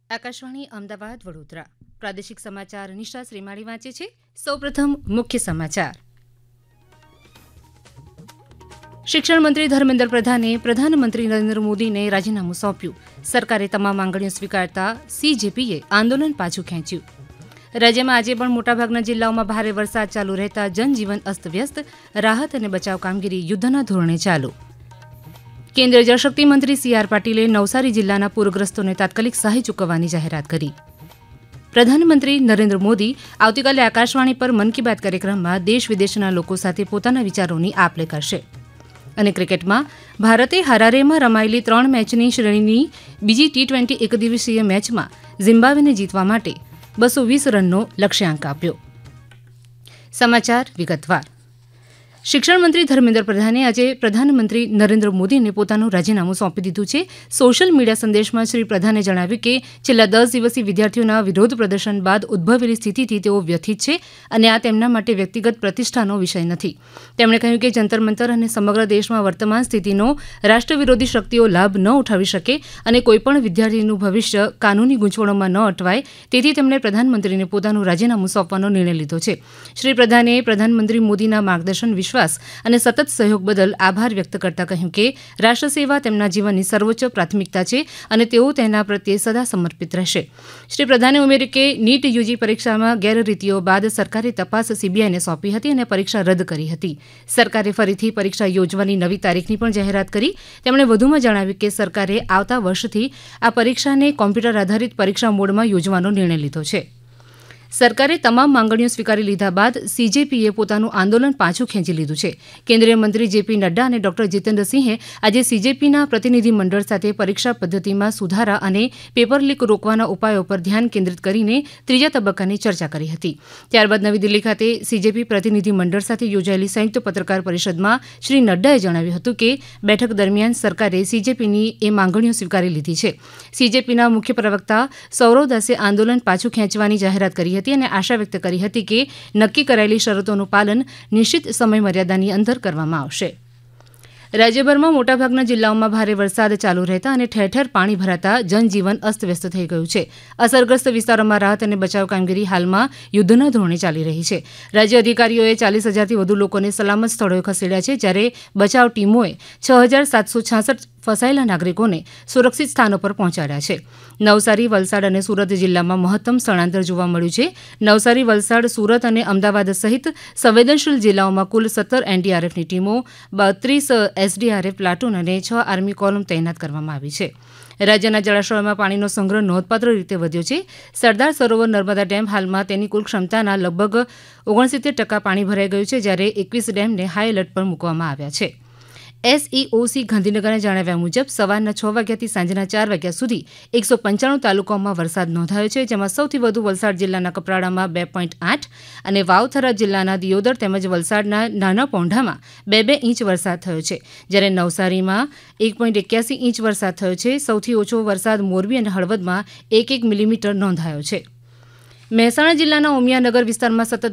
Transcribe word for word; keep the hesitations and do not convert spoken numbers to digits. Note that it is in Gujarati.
આકાશવાણી અમદાવાદ વડોદરા પ્રાદેશિક સમાચાર નિશા શ્રીમાળી વાંચે છે. સૌપ્રથમ મુખ્ય સમાચાર. શિક્ષણ મંત્રી ધર્મેન્દ્ર પ્રધાને પ્રધાનમંત્રી નરેન્દ્ર મોદીને રાજીનામું સોંપ્યું. સરકારે તમામ માંગણીઓ સ્વીકારતા સીજેપીએ આંદોલન પાછું ખેંચ્યું. રાજ્યમાં આજે પણ મોટાભાગના જિલ્લાઓમાં ભારે વરસાદ ચાલુ રહેતા જનજીવન અસ્તવ્યસ્ત. રાહત અને બચાવ કામગીરી યુદ્ધના ધોરણે ચાલુ. કેન્દ્રીય જળશક્તિ મંત્રી સી આર પાટીલે નવસારી જિલ્લાના પૂરગ્રસ્તોને તાત્કાલિક સહાય ચૂકવવાની જાહેરાત કરી. પ્રધાનમંત્રી નરેન્દ્ર મોદી આવતીકાલે આકાશવાણી પર મન કી બાત કાર્યક્રમમાં દેશ વિદેશના લોકો સાથે પોતાના વિચારોની આપ લે કરશે. અને ક્રિકેટમાં ભારતે હરારેમાં રમાયેલી ત્રણ મેચની શ્રેણીની બીજી ટી ટ્વેન્ટી એકદિવસીય મેચમાં ઝિમ્બાબ્વેને જીતવા માટે બસો વીસ રનનો લક્ષ્યાંક આપ્યો. સમાચાર વિગતવાર. શિક્ષણ મંત્રી ધર્મેન્દ્ર પ્રધાને આજે પ્રધાનમંત્રી નરેન્દ્ર મોદીને પોતાનું રાજીનામું સોંપી દીધું છે. સોશિયલ મીડિયા સંદેશમાં શ્રી પ્રધાને જણાવ્યું કે છેલ્લા દસ દિવસીય વિદ્યાર્થીઓના વિરોધ પ્રદર્શન બાદ ઉદ્ભવેલી સ્થિતિથી તેઓ વ્યથિત છે અને આ તેમના માટે વ્યક્તિગત પ્રતિષ્ઠાનો વિષય નથી. તેમણે કહ્યું કે જંતર મંતર અને સમગ્ર દેશમાં વર્તમાન સ્થિતિનો રાષ્ટ્રવિરોધી શક્તિઓ લાભ ન ઉઠાવી શકે અને કોઈપણ વિદ્યાર્થીનું ભવિષ્ય કાનૂની ગૂંચવણોમાં ન અટવાય, તેથી તેમણે પ્રધાનમંત્રીને પોતાનું રાજીનામું સોંપવાનો નિર્ણય લીધો છે. શ્રી પ્રધાને પ્રધાનમંત્રી મોદીના માર્ગદર્શન વિશ્વાસ અને સતત સહયોગ બદલ આભાર વ્યક્ત કરતા કહ્યું કે રાષ્ટ્રસેવા તેમના જીવનની સર્વોચ્ચ પ્રાથમિકતા છે અને તેઓ તેના પ્રત્યે સદા સમર્પિત રહેશે. શ્રી પ્રધાને ઉમેર્યું કે નીટ યુજી પરીક્ષામાં ગેરરીતિઓ બાદ સરકારે તપાસ સીબીઆઈને સોંપી હતી અને પરીક્ષા રદ કરી હતી. સરકારે ફરીથી પરીક્ષા યોજવાની નવી તારીખની પણ જાહેરાત કરી. તેમણે વધુમાં જણાવ્યું કે સરકારે આવતા વર્ષથી આ પરીક્ષાને કોમ્પ્યુટર આધારિત પરીક્ષા મોડમાં યોજવાનો નિર્ણય લીધો છે. સરકારે તમામ માંગણીઓ સ્વીકારી લીધા બાદ સીજેપીએ પોતાનું આંદોલન પાછું ખેંચી લીધું છે. કેન્દ્રીય મંત્રી જેપી નડ્ડા અને ડોક્ટર જીતેન્દ્રસિંહે આજે સીજેપીના પ્રતિનિધિ મંડળ સાથે પરીક્ષા પદ્ધતિમાં સુધારા અને પેપર લીક રોકવાના ઉપાયો પર ધ્યાન કેન્દ્રિત કરીને ત્રીજા તબક્કાની ચર્ચા કરી હતી. ત્યારબાદ નવી દિલ્હી ખાતે સીજેપી પ્રતિનિધિ મંડળ સાથે યોજાયેલી સંયુક્ત પત્રકાર પરિષદમાં શ્રી નડ્ડાએ જણાવ્યું હતું કે બેઠક દરમિયાન સરકારે સીજેપીની એ માંગણીઓ સ્વીકારી લીધી છે. સીજેપીના મુખ્ય પ્રવક્તા સૌરવ દાસે આંદોલન પાછું ખેંચવાની જાહેરાત કરી હતી અને આશા વ્યક્ત કરી હતી કે નક્કી કરાયેલી શરતોનું પાલન નિશ્ચિત સમય મર્યાદાની અંદર કરવામાં આવશે. રાજ્યભરમાં મોટાભાગના જિલ્લાઓમાં ભારે વરસાદ ચાલુ રહેતા અને ઠેર ઠેર પાણી ભરાતા જનજીવન અસ્તવ્યસ્ત થઈ ગયું છે. અસરગ્રસ્ત વિસ્તારોમાં રાહત અને બચાવ કામગીરી હાલમાં યુદ્ધના ધોરણે ચાલી રહી છે. રાજ્ય અધિકારીઓએ ચાલીસ હજારથી વધુ લોકોને સલામત સ્થળોએ ખસેડ્યા છે, જ્યારે બચાવ ટીમોએ છ હજાર સાતસો છાસઠ ફસાયેલા નાગરિકોને સુરક્ષિત સ્થાનો પર પહોંચાડ્યા છે. નવસારી, વલસાડ અને સુરત જિલ્લામાં મહત્તમ સ્થળાંતર જોવા મળ્યું છે. નવસારી, વલસાડ, સુરત અને અમદાવાદ સહિત સંવેદનશીલ જિલ્લાઓમાં કુલ સત્તર એનડીઆરએફની ટીમો, બત્રીસ એસડીઆરએફ પ્લાટૂન અને છ આર્મી કોલમ તૈનાત કરવામાં આવી છે. રાજ્યના જળાશયોમાં પાણીનો સંગ્રહ નોંધપાત્ર રીતે વધ્યો છે. સરદાર સરોવર નર્મદા ડેમ હાલમાં તેની કુલ ક્ષમતાના લગભગ ઓગણસિત્તેર ટકા પાણી ભરાઈ ગયું છે, જ્યારે એકવીસ ડેમને હાઈ એલર્ટ પર મૂકવામાં આવ્યા છે. એસઈઓસી ગાંધીનગરના જણાવ્યા મુજબ સવારના છ વાગ્યાથી સાંજના ચાર વાગ્યા સુધી એકસો પંચાણું તાલુકાઓમાં વરસાદ નોંધાયો છે, જેમાં સૌથી વધુ વલસાડ જિલ્લાના કપરાડામાં બે પોઈન્ટ આઠ અને વાવથરા જિલ્લાના દિયોદર તેમજ વલસાડના નાના પોંઢામાં બે બે ઇંચ વરસાદ થયો છે, જ્યારે નવસારીમાં એક પોઈન્ટ એક્યાસી ઇંચ વરસાદ થયો છે. સૌથી ઓછો વરસાદ મોરબી અને હળવદમાં એક એક મિલીમીટર નોંધાયો છે. મહેસાણા જિલ્લાના ઉમિયાનગર વિસ્તારમાં સતત